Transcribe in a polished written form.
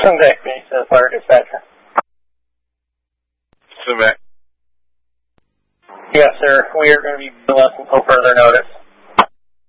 Sunday, Fire Dispatcher. Sumac. Yes, sir. We are going to be less until further notice.